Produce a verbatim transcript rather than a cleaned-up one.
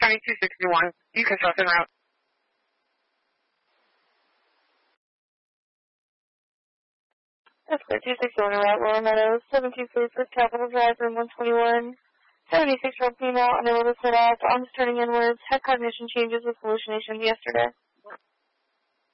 seventy-two sixty-one. You can trust en route. Escort two sixty-one en route, Laurel Meadows, seven two three for Capitol Drive, room one twenty-one. seventy-six year old female, unable to sit up, arms turning inwards, had cognition changes with hallucinations yesterday.